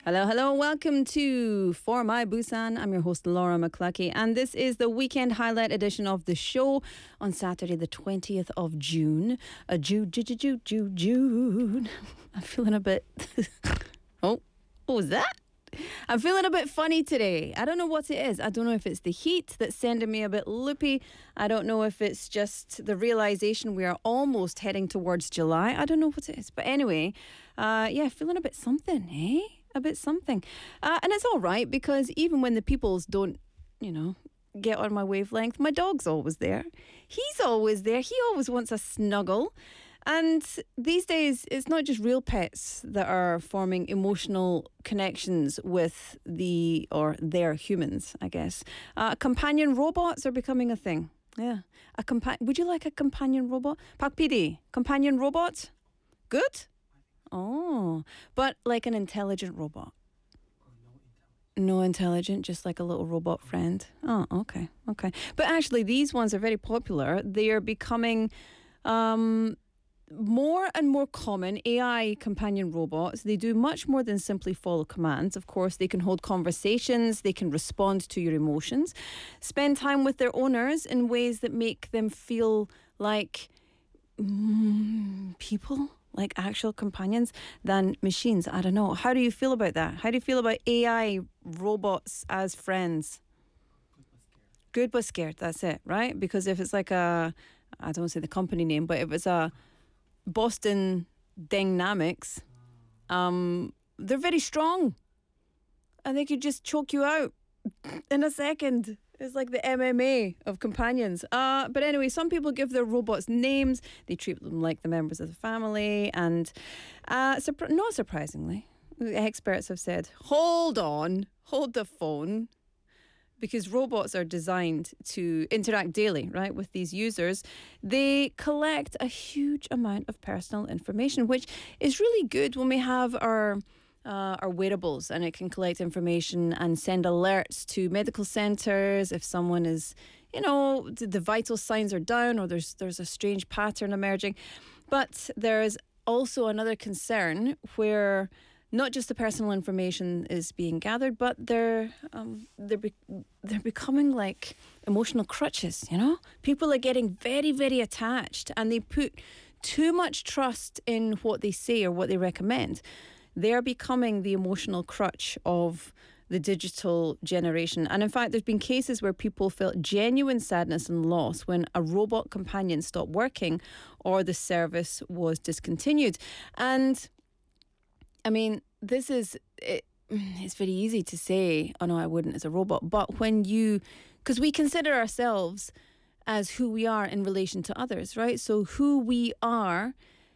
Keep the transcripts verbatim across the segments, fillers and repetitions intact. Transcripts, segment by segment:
Hello, hello. Welcome to For My Busan. I'm your host, Laura McCluskey, and this is the weekend highlight edition of the show on Saturday, the twentieth of June. Uh, June, June, June, June, June. I'm feeling a bit. oh, what was that? I'm feeling a bit funny today. I don't know what it is. I don't know if it's the heat that's sending me a bit loopy. I don't know if it's just the realization we are almost heading towards July. I don't know what it is. But anyway, uh, yeah, feeling a bit something, eh? A bit something. Uh, and it's all right because even when the peoples don't, you know, get on my wavelength, my dog's always there. He's always there. He always wants a snuggle. And these days, it's not just real pets that are forming emotional connections with the, or their humans, I guess. Uh, companion robots are becoming a thing. Yeah. A compa- Would you like a companion robot? Pak P D, companion robot? Good? Oh, but like an intelligent robot. No intelligent, just like a little robot friend. Oh, okay, okay. But actually, these ones are very popular. They are becoming um, more and more common. A I companion robots. They do much more than simply follow commands. Of course, they can hold conversations. They can respond to your emotions, spend time with their owners in ways that make them feel like mm, people. Like actual companions than machines. I don't know. How do you feel about that? How do you feel about A I robots as friends? Good but scared. That's it, right? Because if it's like a, I don't want to say the company name, but if it's a Boston Dynamics, um, they're very strong. And they could just choke you out in a second. It's like the M M A of companions. Uh, but anyway, some people give their robots names. They treat them like the members of the family. And uh, surpri- not surprisingly, experts have said, hold on, hold the phone. Because robots are designed to interact daily, right, with these users. They collect a huge amount of personal information, which is really good when we have our... Uh, our wearables, and it can collect information and send alerts to medical centres if someone is, you know, the, the vital signs are down or there's there's a strange pattern emerging. But there's also another concern where not just the personal information is being gathered, but they're um, they're be- they're becoming like emotional crutches. You know, people are getting very very attached, and they put too much trust in what they say or what they recommend. They're becoming the emotional crutch of the digital generation. And in fact, there's been cases where people felt genuine sadness and loss when a robot companion stopped working or the service was discontinued. And I mean, this is, it, it's very easy to say, oh no, I wouldn't as a robot. But when you, because we consider ourselves as who we are in relation to others, right? So who we are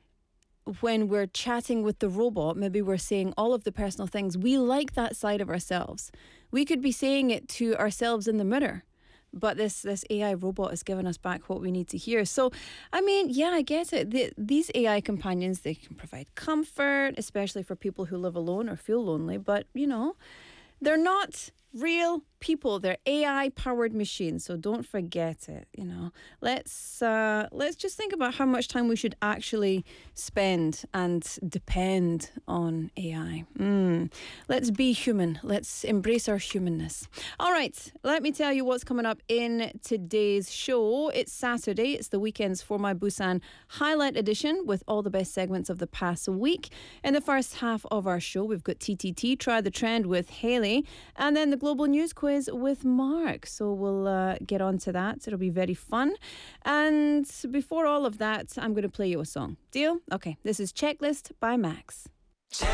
when we're chatting with the robot, maybe we're saying all of the personal things. We like that side of ourselves. We could be saying it to ourselves in the mirror, but this this A I robot is giving us back what we need to hear. So, I mean, yeah, I get it. The, these A I companions, they can provide comfort, especially for people who live alone or feel lonely. But, you know, they're not real people. They're A I-powered machines, so don't forget it. You know, let's uh, let's just think about how much time we should actually spend and depend on A I. Mm. Let's be human. Let's embrace our humanness. All right, let me tell you what's coming up in today's show. It's Saturday. It's the weekend's For My Busan highlight edition with all the best segments of the past week. In the first half of our show, we've got T T T, Try the Trend with Haley, and then the Global News Quiz with Mark. So we'll uh, get on to that. It'll be very fun. And before all of that, I'm going to play you a song. Deal? Okay, this is Checklist by Max.